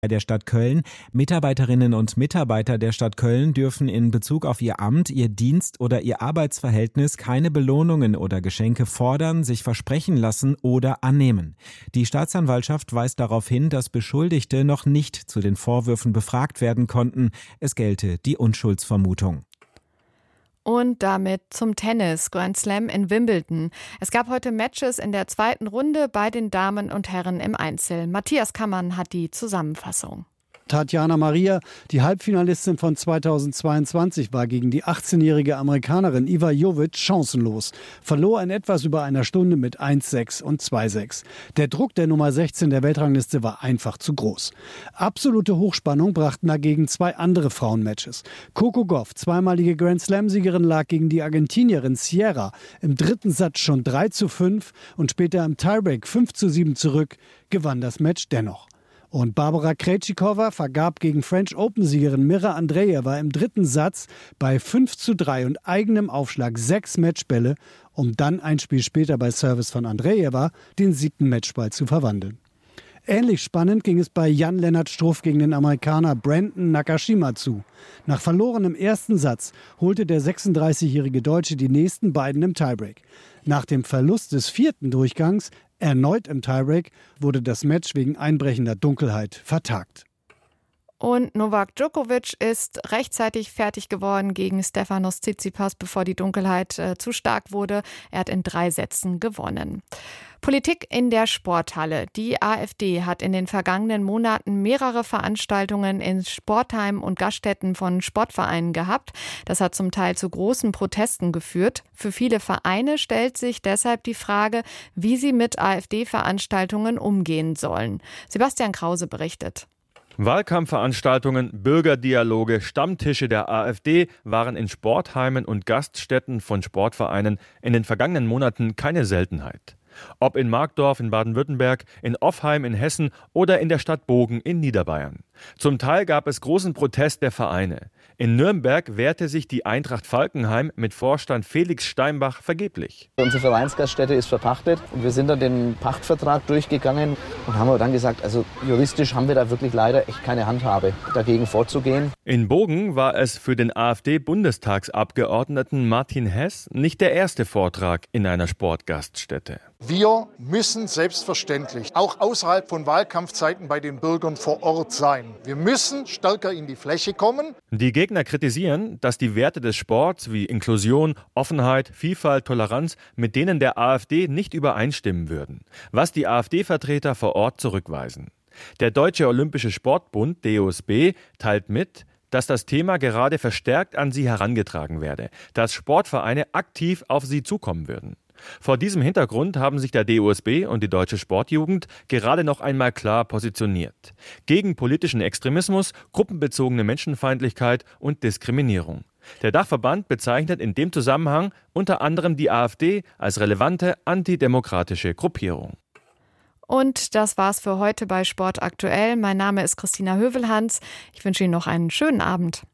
der Stadt Köln. Mitarbeiterinnen und Mitarbeiter der Stadt Köln dürfen in Bezug auf ihr Amt, ihr Dienst oder ihr Arbeitsverhältnis keine Belohnungen oder Geschenke fordern, sich versprechen lassen oder annehmen. Die Staatsanwaltschaft weist darauf hin, dass Beschuldigte noch nicht zu den Vorwürfen befragt werden konnten. Es gelte die Unschuldsvermutung. Und damit zum Tennis, Grand Slam in Wimbledon. Es gab heute Matches in der zweiten Runde bei den Damen und Herren im Einzel. Matthias Kammann hat die Zusammenfassung. Tatjana Maria, die Halbfinalistin von 2022, war gegen die 18-jährige Amerikanerin Iva Jovic chancenlos. Verlor in etwas über einer Stunde mit 1:6 und 2:6. Der Druck der Nummer 16 der Weltrangliste war einfach zu groß. Absolute Hochspannung brachten dagegen zwei andere Frauenmatches. Coco Gauff, zweimalige Grand-Slam-Siegerin, lag gegen die Argentinierin Sierra im dritten Satz schon 3:5 und später im Tiebreak 5:7 zurück, gewann das Match dennoch. Und Barbara Krejcikova vergab gegen French Open-Siegerin Mira Andreeva im dritten Satz bei 5:3 und eigenem Aufschlag 6 Matchbälle, um dann ein Spiel später bei Service von Andreeva den 7. Matchball zu verwandeln. Ähnlich spannend ging es bei Jan-Lennart Struff gegen den Amerikaner Brandon Nakashima zu. Nach verlorenem ersten Satz holte der 36-jährige Deutsche die nächsten beiden im Tiebreak. Nach dem Verlust des 4. Durchgangs, erneut im Tiebreak, wurde das Match wegen einbrechender Dunkelheit vertagt. Und Novak Djokovic ist rechtzeitig fertig geworden gegen Stefanos Tsitsipas, bevor die Dunkelheit zu stark wurde. Er hat in 3 Sätzen gewonnen. Politik in der Sporthalle. Die AfD hat in den vergangenen Monaten mehrere Veranstaltungen in Sportheimen und Gaststätten von Sportvereinen gehabt. Das hat zum Teil zu großen Protesten geführt. Für viele Vereine stellt sich deshalb die Frage, wie sie mit AfD-Veranstaltungen umgehen sollen. Sebastian Krause berichtet. Wahlkampfveranstaltungen, Bürgerdialoge, Stammtische der AfD waren in Sportheimen und Gaststätten von Sportvereinen in den vergangenen Monaten keine Seltenheit. Ob in Markdorf in Baden-Württemberg, in Offheim in Hessen oder in der Stadt Bogen in Niederbayern. Zum Teil gab es großen Protest der Vereine. In Nürnberg wehrte sich die Eintracht Falkenheim mit Vorstand Felix Steinbach vergeblich. Unsere Vereinsgaststätte ist verpachtet und wir sind dann den Pachtvertrag durchgegangen und haben dann gesagt, also juristisch haben wir da wirklich leider echt keine Handhabe, dagegen vorzugehen. In Bogen war es für den AfD-Bundestagsabgeordneten Martin Hess nicht der erste Vortrag in einer Sportgaststätte. Wir müssen selbstverständlich auch außerhalb von Wahlkampfzeiten bei den Bürgern vor Ort sein. Wir müssen stärker in die Fläche kommen. Die Gegner kritisieren, dass die Werte des Sports wie Inklusion, Offenheit, Vielfalt, Toleranz mit denen der AfD nicht übereinstimmen würden, was die AfD-Vertreter vor Ort zurückweisen. Der Deutsche Olympische Sportbund, DOSB, teilt mit, dass das Thema gerade verstärkt an sie herangetragen werde, dass Sportvereine aktiv auf sie zukommen würden. Vor diesem Hintergrund haben sich der DOSB und die Deutsche Sportjugend gerade noch einmal klar positioniert. Gegen politischen Extremismus, gruppenbezogene Menschenfeindlichkeit und Diskriminierung. Der Dachverband bezeichnet in dem Zusammenhang unter anderem die AfD als relevante antidemokratische Gruppierung. Und das war's für heute bei Sport aktuell. Mein Name ist Christina Hövelhans. Ich wünsche Ihnen noch einen schönen Abend.